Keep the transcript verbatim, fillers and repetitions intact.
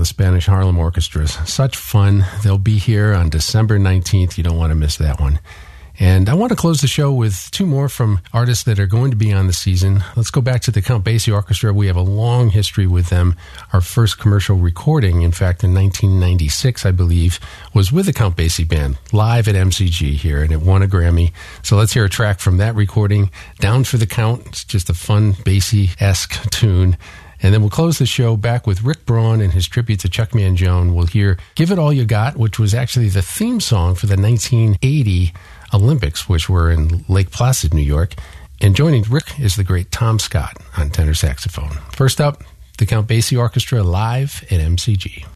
the Spanish Harlem Orchestra. Such fun. They'll be here on December nineteenth. You don't want to miss that one. And I want to close the show with two more from artists that are going to be on the season. Let's go back to the Count Basie Orchestra. We have a long history with them. Our first commercial recording, in fact, in nineteen ninety-six, I believe, was with the Count Basie Band, live at M C G here, and it won a Grammy. So let's hear a track from that recording, Down for the Count. It's just a fun Basie-esque tune. And then we'll close the show back with Rick Braun and his tribute to Chuck Mangione. We'll hear Give It All You Got, which was actually the theme song for the nineteen eighty Olympics, which were in Lake Placid, New York. And joining Rick is the great Tom Scott on tenor saxophone. First up, the Count Basie Orchestra live at M C G.